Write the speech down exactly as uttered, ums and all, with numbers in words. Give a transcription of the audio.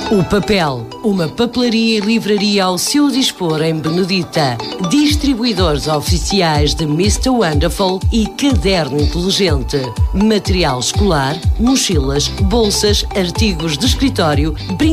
O Papel, uma papelaria e livraria ao seu dispor em Benedita. Distribuidores oficiais de mister Wonderful e Caderno Inteligente. Material escolar, mochilas, bolsas, artigos de escritório,